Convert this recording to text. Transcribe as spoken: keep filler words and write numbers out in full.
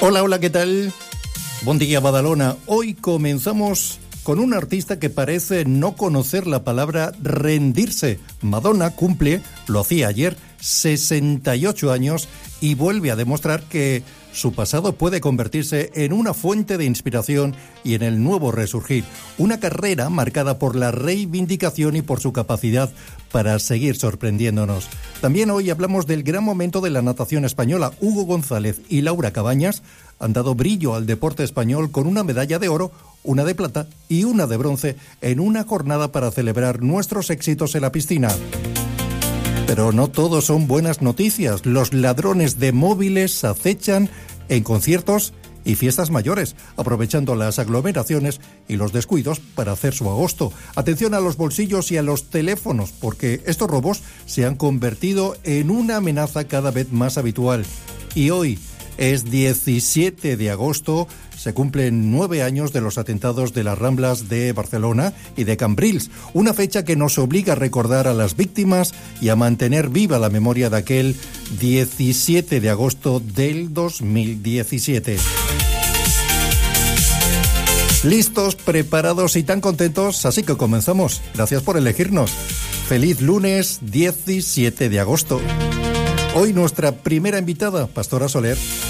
Hola, hola, ¿qué tal? Buen día, Badalona. Hoy comenzamos con un artista que parece no conocer la palabra rendirse. Madonna cumple, lo hacía ayer, sesenta y ocho años y vuelve a demostrar que su pasado puede convertirse en una fuente de inspiración y en el nuevo resurgir. Una carrera marcada por la reivindicación y por su capacidad para seguir sorprendiéndonos. También hoy hablamos del gran momento de la natación española. Hugo González y Laura Cabañas han dado brillo al deporte español con una medalla de oro, una de plata y una de bronce en una jornada para celebrar nuestros éxitos en la piscina. Pero no todo son buenas noticias. Los ladrones de móviles acechan en conciertos y fiestas mayores, aprovechando las aglomeraciones y los descuidos para hacer su agosto. Atención a los bolsillos y a los teléfonos, porque estos robos se han convertido en una amenaza cada vez más habitual. Y hoy es diecisiete de agosto, se cumplen nueve años de los atentados de las Ramblas de Barcelona y de Cambrils, una fecha que nos obliga a recordar a las víctimas y a mantener viva la memoria de aquel diecisiete de agosto del dos mil diecisiete. ¿Listos, preparados y tan contentos? Así que comenzamos. Gracias por elegirnos. Feliz lunes diecisiete de agosto. Hoy nuestra primera invitada, Pastora Soler.